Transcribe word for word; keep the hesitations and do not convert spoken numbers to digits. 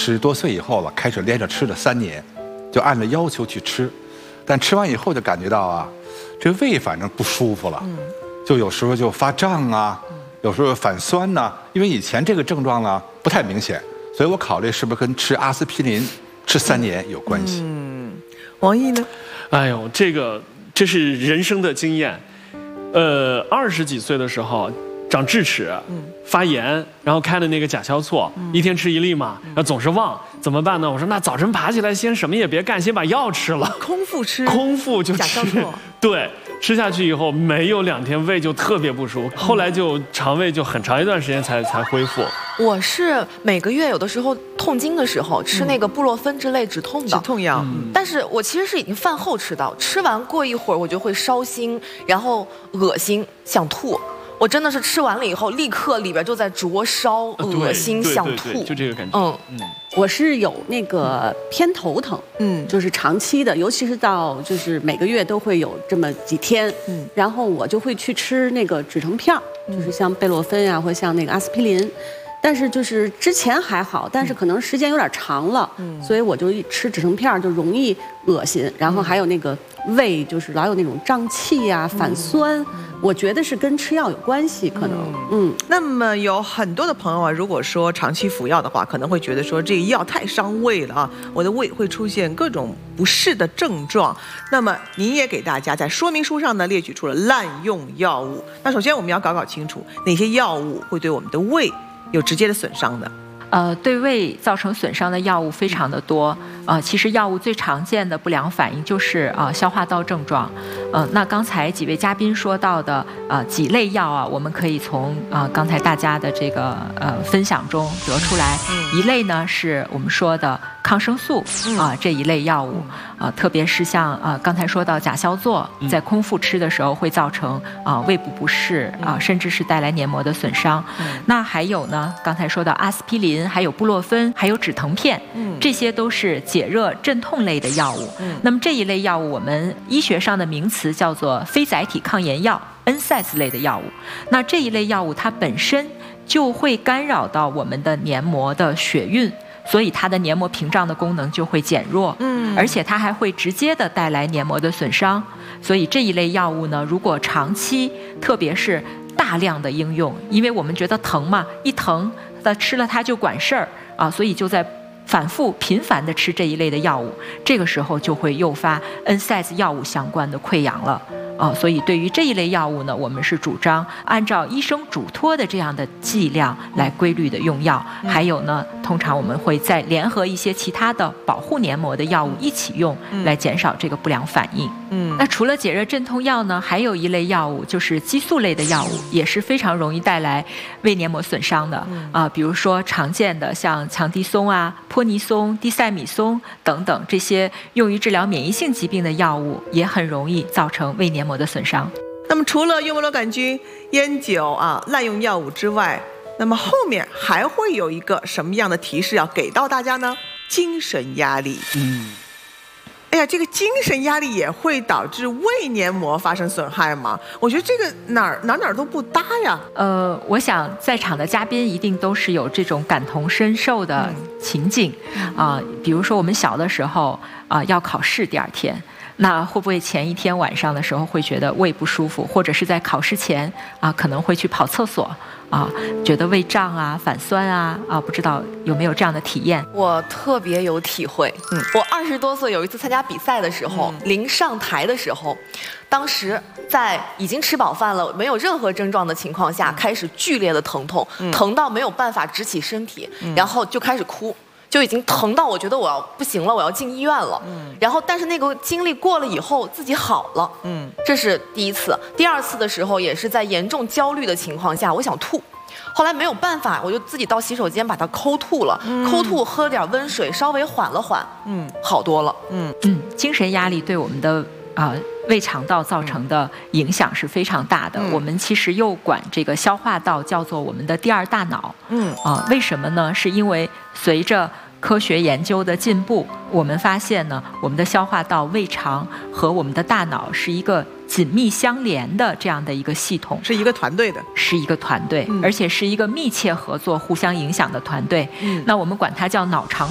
十多岁以后了，开始连着吃了三年，就按照要求去吃，但吃完以后就感觉到啊，这胃反正不舒服了，嗯、就有时候就发胀啊，嗯、有时候反酸呐、啊。因为以前这个症状呢不太明显，所以我考虑是不是跟吃阿司匹林吃三年有关系。 嗯，王毅呢？ 哎呦，这个这是人生的经验。呃，二十几岁的时候长智齿，嗯、发炎，然后开的那个甲硝唑，嗯、一天吃一粒嘛，然后总是忘，怎么办呢？我说那早晨爬起来先什么也别干，先把药吃了， 空腹吃， 空腹就吃， 甲硝唑， 对。吃下去以后，没有两天胃就特别不舒服，后来就肠胃就很长一段时间才才恢复。 我是每个月有的时候痛经的时候吃那个布洛芬之类止痛的止痛药， 嗯、但是我其实是已经饭后吃到，吃完过一会儿我就会烧心，然后恶心想吐。我真的是吃完了以后，立刻里边就在灼烧、恶心、想吐， 就这个感觉。 嗯嗯，我是有那个偏头疼，嗯，就是长期的，尤其是到就是每个月都会有这么几天，嗯，然后我就会去吃那个止疼片，就是像贝洛芬啊，或像那个阿司匹林。但是就是之前还好，但是可能时间有点长了，嗯，所以我就一吃止疼片就容易恶心，然后还有那个胃就是老有那种胀气呀、啊、反酸，嗯、我觉得是跟吃药有关系，可能，嗯。嗯那么有很多的朋友啊，如果说长期服药的话，可能会觉得说这个药太伤胃了啊，我的胃会出现各种不适的症状。那么您也给大家在说明书上呢列举出了滥用药物。那首先我们要搞搞清楚哪些药物会对我们的胃有直接的损伤的。 呃，对胃造成损伤的药物非常的多。呃，其实药物最常见的不良反应就是呃消化道症状。呃，那刚才几位嘉宾说到的呃几类药啊，我们可以从呃刚才大家的这个呃分享中得出来。嗯、一类呢是我们说的抗生素啊、呃、这一类药物啊、呃，特别是像呃刚才说到甲硝唑，在空腹吃的时候会造成啊、呃、胃部不适啊、呃，甚至是带来黏膜的损伤。嗯、那还有呢，刚才说到阿司匹林。还有布洛芬，还有止疼片，嗯，这些都是解热镇痛类的药物。嗯，那么这一类药物，我们医学上的名词叫做非甾体抗炎药 （N S A I D S 类的药物）。那这一类药物它本身就会干扰到我们的黏膜的血运，所以它的黏膜屏障的功能就会减弱。嗯，而且它还会直接的带来黏膜的损伤。所以这一类药物呢，如果长期，特别是大量的应用，因为我们觉得疼嘛，一疼。那吃了它就管事儿啊，所以就在反复频繁的吃这一类的药物，这个时候就会诱发 N S A I D S 药物相关的溃疡了啊。所以对于这一类药物呢，我们是主张按照医生嘱托的这样的剂量来规律的用药。嗯、还有呢，通常我们会再联合一些其他的保护黏膜的药物一起用，嗯、来减少这个不良反应。嗯，那除了解热镇痛药呢，还有一类药物就是激素类的药物，也是非常容易带来胃黏膜损伤的啊、嗯呃。比如说常见的像强地松啊、泼尼松、地塞米松等等这些用于治疗免疫性疾病的药物，也很容易造成胃黏膜的损伤。 那么除了幽门螺杆菌、烟酒啊、滥用药物之外，那么后面还会有一个什么样的提示要给到大家呢？精神压力。嗯。哎呀，这个精神压力也会导致胃黏膜发生损害吗？我觉得这个哪儿哪儿哪儿都不搭呀。 呃，我想在场的嘉宾一定都是有这种感同身受的情景啊、呃，比如说我们小的时候啊、呃，要考试第二天。那会不会前一天晚上的时候会觉得胃不舒服，或者是在考试前啊，可能会去跑厕所啊，觉得胃胀啊、反酸啊啊，不知道有没有这样的体验？ 我特别有体会。嗯，我二十多岁有一次参加比赛的时候，嗯、临上台的时候，当时在已经吃饱饭了、没有任何症状的情况下，嗯、开始剧烈的疼痛，嗯、疼到没有办法直起身体，嗯、然后就开始哭。就已经疼到我觉得我要不行了，我要进医院了。嗯，然后但是那个经历过了以后，自己好了。嗯，这是第一次。第二次的时候也是在严重焦虑的情况下，我想吐，后来没有办法，我就自己到洗手间把它抠吐了。嗯、抠吐，喝点温水，稍微缓了缓，嗯，好多了。嗯嗯，精神压力对我们的啊、呃、胃肠道造成的影响是非常大的。嗯、我们其实又管这个消化道叫做我们的第二大脑。嗯啊、呃，为什么呢？是因为随着科学研究的进步，我们发现呢，我们的消化道、胃肠和我们的大脑是一个紧密相连的这样的一个系统， 是一个团队的， 是一个团队，嗯、而且是一个密切合作、互相影响的团队。嗯、那我们管它叫脑肠